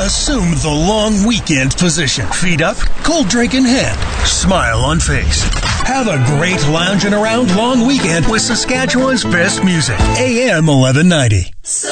Assume the long weekend position. Feet up, cold drink in hand, smile on face. Have a great lounging around long weekend with Saskatchewan's best music. AM 1190.